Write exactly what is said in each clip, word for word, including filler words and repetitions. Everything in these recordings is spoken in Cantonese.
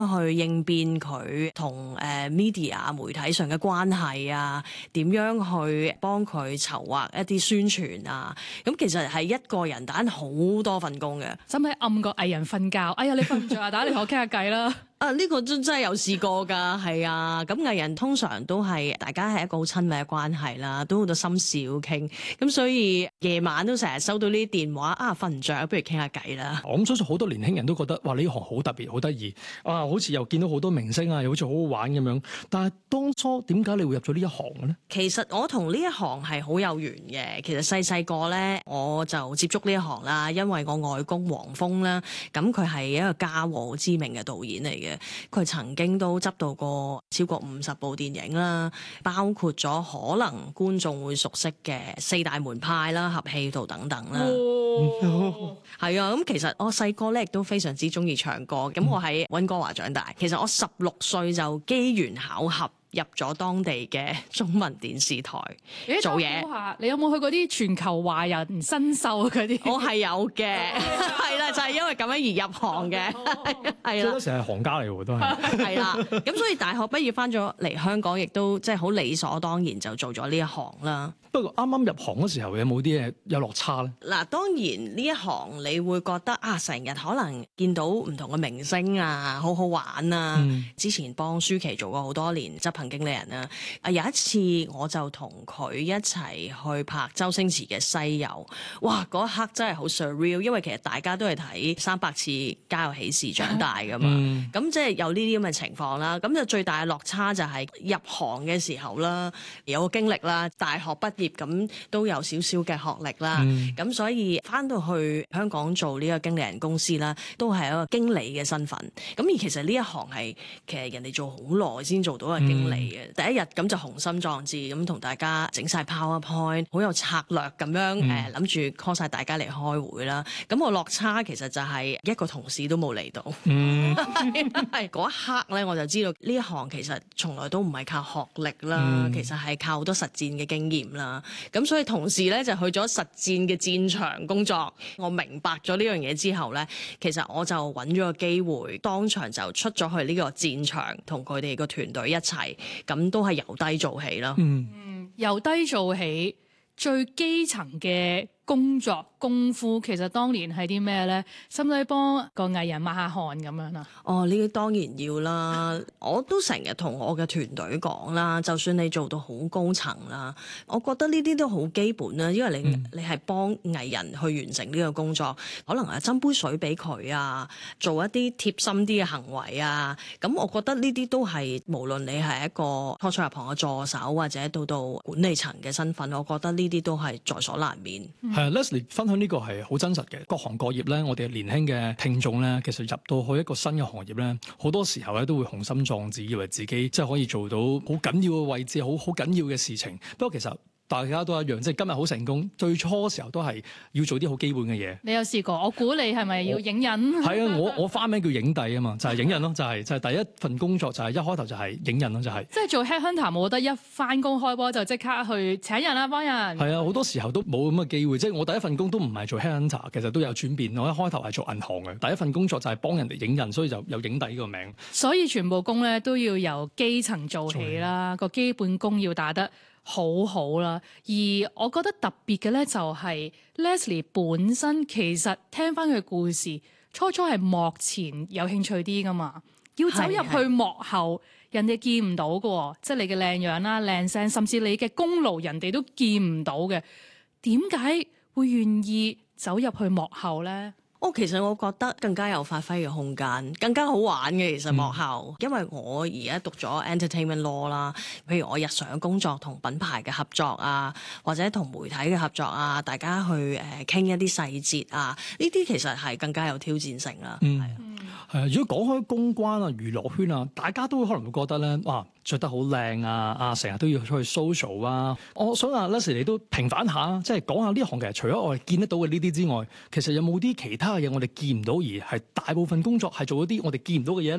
去應變佢同誒 media 媒體上嘅關係啊，點樣去幫佢籌劃一啲宣傳啊。咁其實係一個人打好多份工嘅。 使唔使暗個藝人瞓覺？哎呀，你瞓唔着啊，打嚟同我傾下偈啦。 啊！呢、這個真真係有試過㗎，係啊。咁藝人通常都係大家係一個好親密嘅關係啦，都好多心事要傾。咁所以夜晚都成日收到呢啲電話啊，瞓唔着，不如傾下偈啦。 我諗相信好多年輕人都覺得哇，呢行好特別，好得意啊！好似又見到好多明星啊，又好似好好玩咁樣。但係當初點解你會入咗呢一行嘅咧？ 其實我同呢一行係好有緣嘅。其實細細個咧我就接觸呢一行啦，因為我外公黃峰啦，咁佢係一個家和好知名嘅導演嚟嘅。佢曾經都執導過超過五十部電影啦，包括咗可能觀眾會熟悉嘅四大門派啦、合氣道等等啦。係啊，咁其實我細個咧亦都非常之中意唱歌，咁我喺溫哥華長大。其實我十六歲就機緣巧合入咗當地嘅中文電視台做嘢。 你有冇去嗰啲全球華人新秀嗰啲？ 我係有嘅，係啦，就係因為咁樣而入行嘅，係啦。 即係成係行家嚟喎，都係。 係啦，咁所以大學畢業翻咗嚟香港，亦都即係好理所當然就做咗呢一行啦。 不過啱啱入行嗰時候有冇啲嘢有落差咧？ 嗱，當然呢一行你會覺得啊，成日可能見到唔同嘅明星啊，好好玩啊。嗯、之前幫舒淇做過好多年執行經理人啦。啊，有一次我就同佢一齊去拍周星馳嘅《西遊》，哇！嗰一刻真係好 surreal， 因為其實大家都係睇三百次家有喜事長大噶嘛。咁、嗯、即係有呢啲咁嘅情況啦。咁就最大嘅落差就係入行嘅時候啦，有個經歷啦，大學畢業咁都有少少嘅學歷啦，咁、嗯、所以翻到去香港做呢個經理人公司啦，都係一個經理嘅身份。咁而其實呢一行係其實人哋做好耐先做到個經理嘅。嗯、第一日咁就雄心壯志咁同大家整晒 PowerPoint， 好有策略咁樣誒，諗住 call 晒大家嚟開會啦。咁我落差其實就係一個同事都冇嚟到。嗯，係嗰一刻咧，我就知道呢一行其實從來都唔係靠學歷啦，嗯、其實係靠好多實戰嘅經驗啦。咁所以同事咧就去咗實戰嘅戰場工作。我明白咗呢樣嘢之後咧，其實我就揾咗個機會，當場就出咗去呢個戰場，同佢哋個團隊一齊，咁都係由低做起啦。 嗯，由低做起，最基層嘅工作功夫其實當年係啲咩咧？使唔使幫個藝人抹下汗咁樣啊？哦， 呢啲當然要啦。我都成日同我嘅團隊講啦，就算你做到好高層啦，我覺得呢啲都好基本啦。因為你、嗯、你係幫藝人去完成呢個工作，可能係斟杯水俾佢啊，做一啲貼心啲嘅行為啊。咁我覺得呢啲都係無論你係一個初初入行嘅助手，或者到到管理層嘅身份，我覺得呢啲都係在所難免。 係啊、嗯、，Leslie 分享呢個係好真實嘅。各行各業咧，我哋年輕嘅聽眾咧，其實入到去一個新嘅行業咧，好多時候咧都會雄心壯志，以為自己即係可以做到好緊要嘅位置，好好緊要嘅事情。不過其實大家都一樣，即係今日好成功，最初時候都係要做啲好基本嘅嘢。 你有試過？我估你係咪要影印？ 係啊，我我花名叫影帝啊嘛，就係、是、影印咯，就係、是、就係、是、第一份工作就係、是、一開頭就係影印咯，就係、是。即係做 headhunter 冇得一翻工開波就即刻去請人啦，幫人。係啊，好多時候都冇咁嘅機會。即係我第一份工都唔係做 headhunter，其實都有轉變。我一開頭係做銀行嘅，第一份工作就係幫人哋影印，所以就有影帝呢個名。所以全部工咧都要由基層做起啦，個基本功要打得好好啦，而我覺得特別嘅咧就係 Leslie 本身其實聽翻佢故事，初初係幕前有興趣啲噶嘛，要走入去幕後，是是人哋見唔到嘅，即係你嘅靚樣啦、靚聲，甚至你嘅功勞人哋都見唔到嘅，點解會願意走入去幕後咧？ 哦，其實我覺得更加有發揮嘅空間，更加好玩嘅。其實幕後，嗯、因為我而家讀咗 entertainment law 啦，譬如我日常嘅工作同品牌嘅合作啊，或者同媒體嘅合作啊，大家去誒傾、呃、一啲細節啊，呢啲其實係更加有挑戰性啦。係啊、 嗯，係啊。如果講開公關啊、娛樂圈啊，大家都可能會覺得咧，哇，着得好靚啊，啊，成日都要出去 social 啊。我想啊 Leslie 你都平反下，即係講下呢行其實除咗我哋見得到嘅呢啲之外，其實有冇啲其他嘅嘢我哋見唔到，而係大部分工作係做一啲我哋見唔到嘅嘢咧？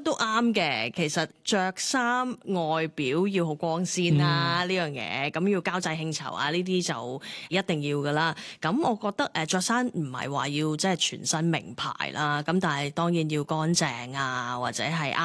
都啱嘅。其實着衫外表要好光鮮啦，呢、嗯、樣嘢咁要交際應酬啊，呢啲就一定要噶啦。咁我覺得誒著衫唔係話要即係全身名牌啦，咁但係當然要乾淨啊，或者係啱